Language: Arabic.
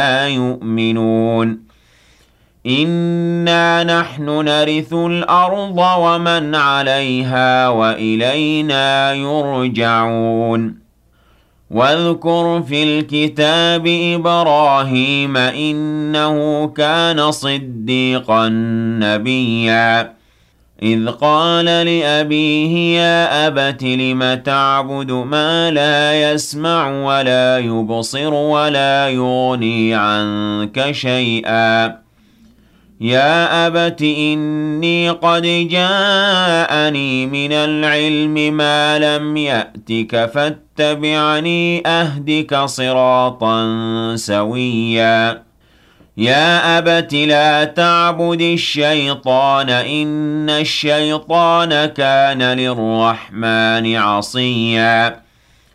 لا يؤمنون إنا نحن نرث الأرض ومن عليها وإلينا يرجعون واذكر في الكتاب إبراهيم إنه كان صديقا نبيا إذ قال لأبيه يا أبت لم تعبد ما لا يسمع ولا يبصر ولا يغني عنك شيئا يا أبت إني قد جاءني من العلم ما لم يأتك فاتبعني أهدك صراطا سويا يا أبت لا تعبد الشيطان إن الشيطان كان للرحمن عصيا